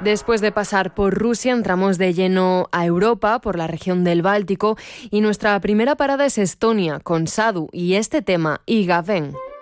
Después de pasar por Rusia, entramos de lleno a Europa, por la región del Báltico, y nuestra primera parada es Estonia, con Sadu y este tema, Igaven.